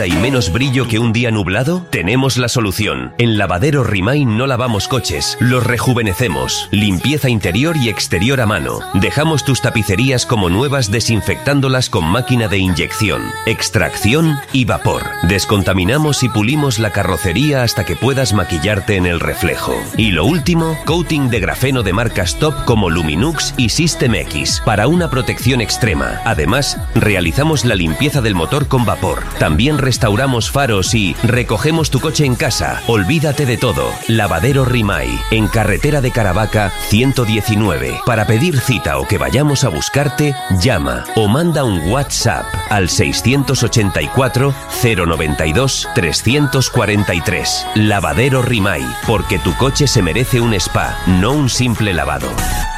sombra y menos brillo que un día nublado? Tenemos la solución. En Lavadero Rimay no lavamos coches, los rejuvenecemos. Limpieza interior y exterior a mano. Dejamos tus tapicerías como nuevas desinfectándolas con máquina de inyección, extracción y vapor. Descontaminamos y pulimos la carrocería hasta que puedas maquillarte en el reflejo. Y lo último, coating de grafeno de marcas top como Luminux y System X para una protección extrema. Además, realizamos la limpieza del motor con vapor. También restauramos faros y recogemos tu coche en casa. Olvídate de todo. Lavadero Rimay, en carretera de Caravaca 119. Para pedir cita o que vayamos a buscarte, llama o manda un WhatsApp al 684 092 343. Lavadero Rimay, porque tu coche se merece un spa, no un simple lavado.